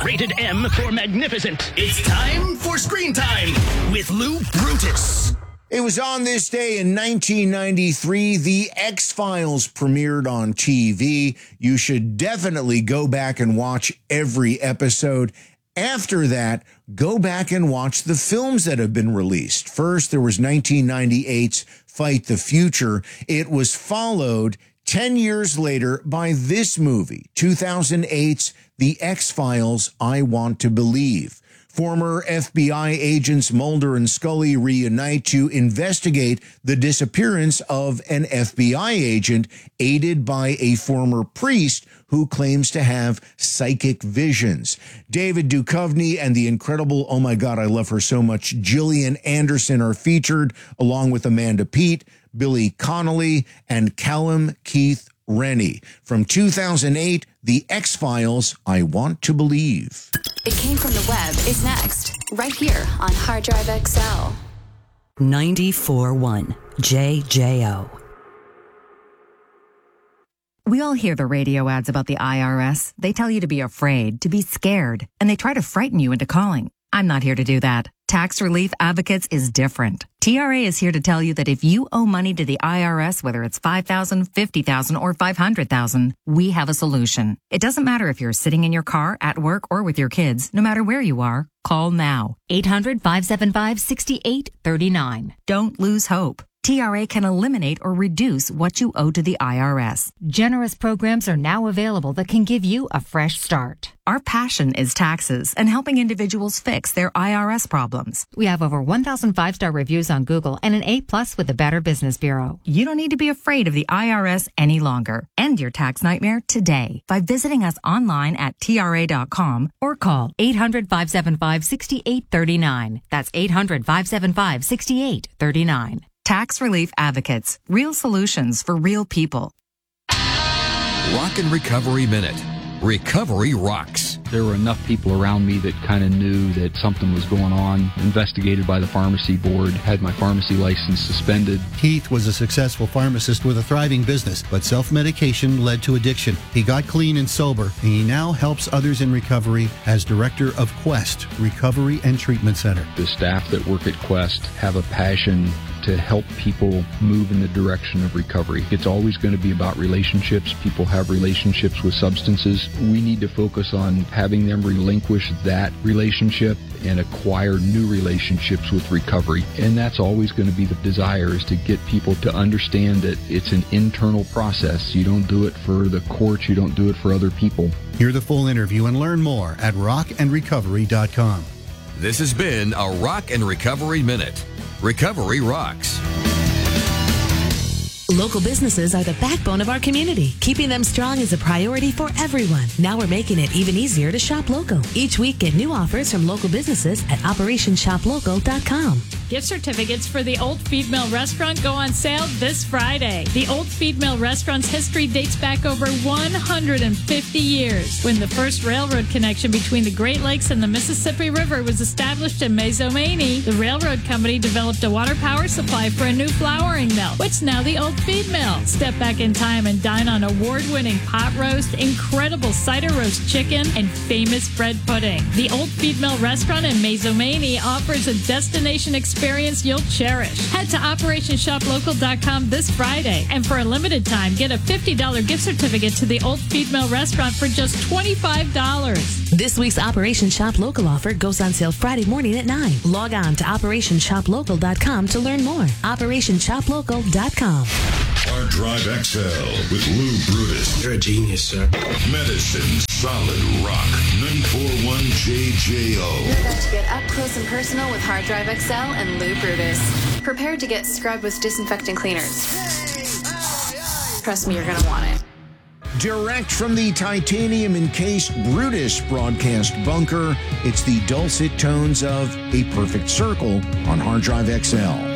Rated M for magnificent. It's time for Screen Time with Lou Brutus. It was on this day in 1993, The X-Files premiered on TV. You should definitely go back and watch every episode. After that, go back and watch the films that have been released. First, there was 1998's Fight the Future. It was followed 10 years later by this movie, 2008's The X-Files, I Want to Believe. Former FBI agents Mulder and Scully reunite to investigate the disappearance of an FBI agent aided by a former priest who claims to have psychic visions. David Duchovny and the incredible, oh my God, I love her so much, Gillian Anderson are featured, along with Amanda Peet, Billy Connolly, and Callum Keith Rennie. From 2008, The X-Files, I Want to Believe. It Came From the Web is next, right here on Hard Drive XL. 94.1 JJO. We all hear the radio ads about the IRS. They tell you to be afraid, to be scared, and they try to frighten you into calling. I'm not here to do that. Tax Relief Advocates is different. TRA is here to tell you that if you owe money to the IRS, whether it's $5,000, $50,000, or $500,000, we have a solution. It doesn't matter if you're sitting in your car, at work, or with your kids. No matter where you are, call now. 800-575-6839. Don't lose hope. TRA can eliminate or reduce what you owe to the IRS. Generous programs are now available that can give you a fresh start. Our passion is taxes and helping individuals fix their IRS problems. We have over 1,000 five-star reviews on Google and an A+ with the Better Business Bureau. You don't need to be afraid of the IRS any longer. End your tax nightmare today by visiting us online at TRA.com or call 800-575-6839. That's 800-575-6839. Tax Relief Advocates. Real solutions for real people. Rock and Recovery Minute. Recovery rocks. There were enough people around me that kind of knew that something was going on. Investigated by the pharmacy board, had my pharmacy license suspended. Keith was a successful pharmacist with a thriving business, but self-medication led to addiction. He got clean and sober, and he now helps others in recovery as director of Quest Recovery and Treatment Center. The staff that work at Quest have a passion to help people move in the direction of recovery. It's always going to be about relationships. People have relationships with substances. We need to focus on having them relinquish that relationship and acquire new relationships with recovery. And that's always going to be the desire, is to get people to understand that it's an internal process. You don't do it for the courts. You don't do it for other people. Hear the full interview and learn more at rockandrecovery.com. This has been a Rock and Recovery Minute. Recovery rocks. Local businesses are the backbone of our community. Keeping them strong is a priority for everyone. Now we're making it even easier to shop local. Each week, get new offers from local businesses at OperationShopLocal.com. Gift certificates for the Old Feed Mill Restaurant go on sale this Friday. The Old Feed Mill Restaurant's history dates back over 150 years, when the first railroad connection between the Great Lakes and the Mississippi River was established in Mazomanie. The railroad company developed a water power supply for a new flouring mill, which is now the Old Feed Mill. Step back in time and dine on award-winning pot roast, incredible cider roast chicken, and famous bread pudding. The Old Feed Mill Restaurant in Mazomanie offers a destination experience you'll cherish. Head to OperationShopLocal.com this Friday, and for a limited time, get a $50 gift certificate to the Old Feed Mill Restaurant for just $25. This week's Operation Shop Local offer goes on sale Friday morning at 9. Log on to OperationShopLocal.com to learn more. OperationShopLocal.com. Hard Drive XL with Lou Brutus. You're a genius, sir. Medicine Solid Rock. 94.1 JJO. You're about to get up close and personal with Hard Drive XL and Lou Brutus. Prepare to get scrubbed with disinfectant cleaners. Trust me, you're going to want it. Direct from the titanium-encased Brutus broadcast bunker, it's the dulcet tones of A Perfect Circle on Hard Drive XL.